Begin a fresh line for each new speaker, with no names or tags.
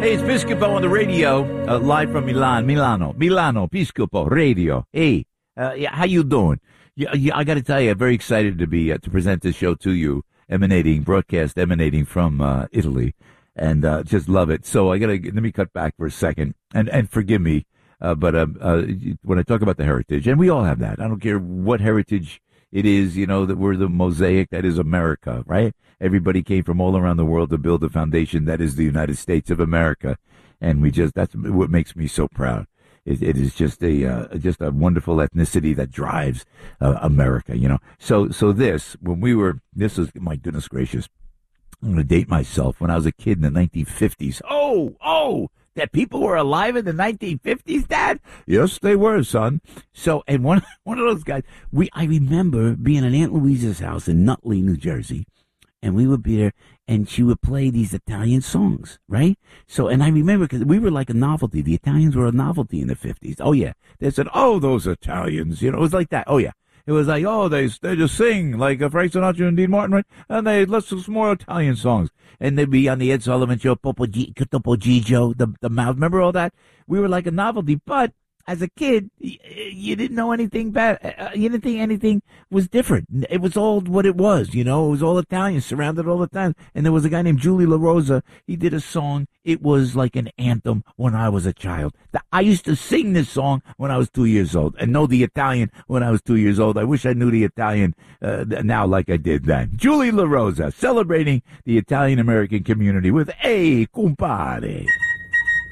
Hey, it's Piscopo on the radio, live from Milano, Piscopo Radio. Hey, how you doing? I got to tell you, I'm very excited to be to present this show to you, broadcast emanating from Italy, and just love it. So let me cut back for a second, and forgive me, but when I talk about the heritage, and we all have that. I don't care what heritage it is, that we're the mosaic that is America, right? Everybody came from all around the world to build the foundation that is the United States of America. And that's what makes me so proud. It is just a wonderful ethnicity that drives America, So this is, my goodness gracious, I'm going to date myself. When I was a kid in the 1950s. Oh, that people were alive in the 1950s, Dad? Yes, they were, son. So, and one of those guys, I remember being at Aunt Louisa's house in Nutley, New Jersey, and we would be there, and she would play these Italian songs, right? So, and I remember, because we were like a novelty. The Italians were a novelty in the 50s. Oh, yeah. They said, oh, those Italians, it was like that. Oh, yeah. It was like, oh, they just sing like Frank Sinatra and Dean Martin, right? And let's do some more Italian songs. And they'd be on the Ed Sullivan Show, Topo Gigio, the mouth. Remember all that? We were like a novelty, but as a kid, you didn't know anything bad. You didn't think anything was different. It was all what it was, It was all Italian, surrounded all the time. And there was a guy named Julie La Rosa. He did a song. It was like an anthem when I was a child. I used to sing this song when I was 2 years old and know the Italian when I was 2 years old. I wish I knew the Italian now like I did then. Julie La Rosa, celebrating the Italian-American community with A Compare.